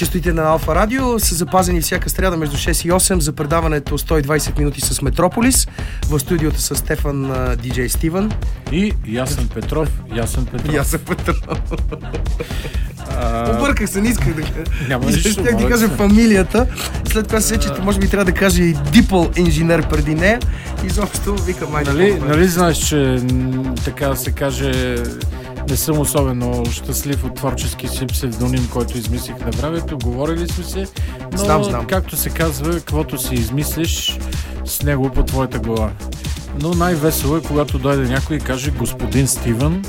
честотите на Алфа Радио са запазени всяка сряда между 6 и 8 за предаването 120 минути с Метрополис. В студиото с Стефан, диджей Стивън. И Ясен Петров. Обърках се, не исках да Няма нищо. Щях да кажа фамилията. След това се че може би трябва да кажа и Дипъл инженер преди нея. Изобщо викам майде. Нали знаеш, че така да се каже, не съм особено щастлив от творчески си псевдоним, който измислих на времето. Говорили сме се, но знам. Както се казва, каквото си измислиш, с него по твоята глава. Но най-весело е, когато дойде някой и каже господин Стивън.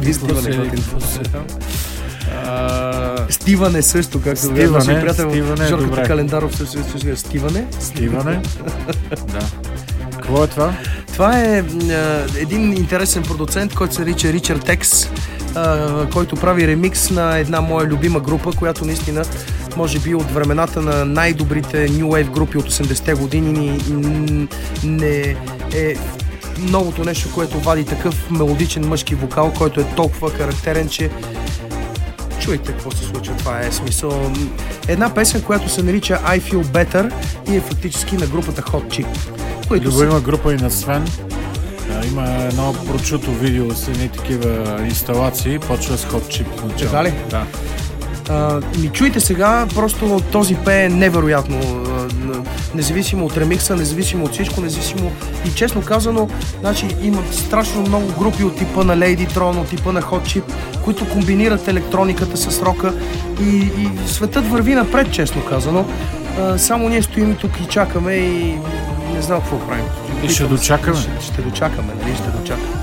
Стиване също, както нашия приятел Жорката Календаров също е Стиване. Да. Какво е това? Това е един интересен продуцент, който се нарича Ричард Екс, който прави ремикс на една моя любима група, която наистина може би от времената на най-добрите New Wave групи от 80-те години не е новото нещо, което вади такъв мелодичен мъжки вокал, който е толкова характерен, че чуйте какво се случва. Това е смисъл. Една песен, която се нарича I Feel Better и е фактически на групата Hot Chip. Има група и на Свен. Има едно прочуто видео с едни такива инсталации. Почва с Hot Chip. Така ли? Да. Ми чуйте сега, просто този пее невероятно. Независимо от ремикса, независимо от всичко, независимо и честно казано, значи има страшно много групи от типа на Ladytron, от типа на Hot Chip, които комбинират електрониката с рока и светът върви напред, честно казано. Само ние стоим тук и чакаме и не знам какво правим. И ще дочакаме. Ще дочакаме, нали? Ще дочакаме.